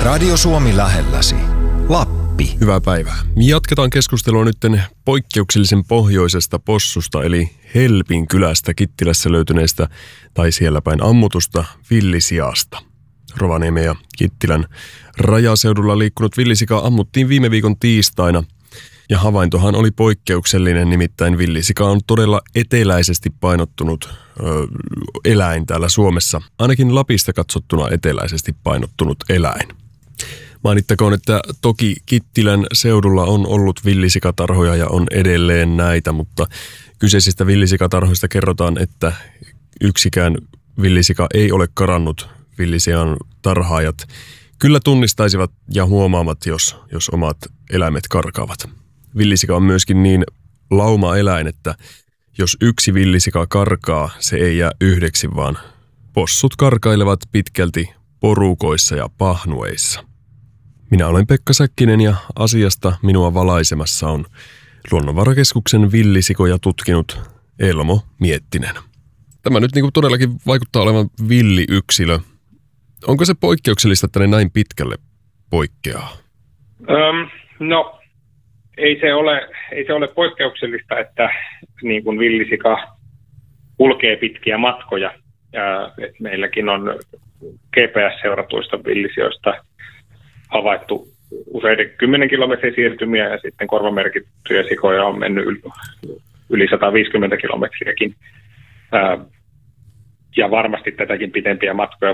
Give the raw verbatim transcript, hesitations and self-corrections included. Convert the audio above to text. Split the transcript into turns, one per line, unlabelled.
Radio Suomi lähelläsi. Lappi.
Hyvää päivää. Jatketaan keskustelua nytten poikkeuksellisen pohjoisesta possusta, eli Helpin kylästä Kittilässä löytyneestä tai siellä päin ammutusta villisiasta. Rovaniemen ja Kittilän rajaseudulla liikkunut villisika ammuttiin viime viikon tiistaina. Ja havaintohan oli poikkeuksellinen, nimittäin villisika on todella eteläisesti painottunut ö, eläin täällä Suomessa. Ainakin Lapista katsottuna eteläisesti painottunut eläin. Mainittakoon, että toki Kittilän seudulla on ollut villisikatarhoja ja on edelleen näitä, mutta kyseisistä villisikatarhoista kerrotaan, että yksikään villisika ei ole karannut. Villisian tarhaajat kyllä tunnistaisivat ja huomaavat, jos, jos omat eläimet karkaavat. Villisika on myöskin niin lauma-eläin, että jos yksi villisika karkaa, se ei jää yhdeksi, vaan possut karkailevat pitkälti porukoissa ja pahnueissa. Minä olen Pekka Säkkinen ja asiasta minua valaisemassa on Luonnonvarakeskuksen villisikoja tutkinut Elmo Miettinen. Tämä nyt niin kuin todellakin vaikuttaa olevan villiyksilö. Onko se poikkeuksellista, että ne näin pitkälle poikkeaa?
Öm, no, ei se ole, ei se ole poikkeuksellista, että niin kuin villisika kulkee pitkiä matkoja. Ja meilläkin on G P S-seuratuista villisioista havaittu useiden kymmenen kilometrin siirtymiä ja sitten korvamerkittyjä sikoja on mennyt yli sata viisikymmentä kilometriäkin. Ja varmasti tätäkin pitempiä matkoja